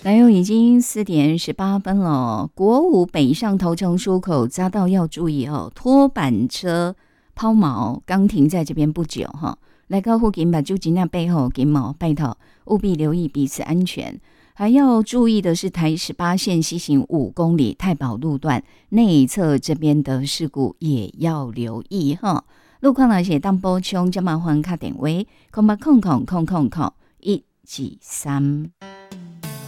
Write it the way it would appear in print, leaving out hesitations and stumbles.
来哟，已经4:18了。国五北上头城出口匝道要注意哦，拖板车抛锚刚停在这边不久哈。来到附近把就尽量背后给锚，拜托务必留意彼此安全。还要注意的是，台18线西行5公里太保路段内侧这边的事故也要留意哈。路况那些当补充，就麻烦打电话0800000123。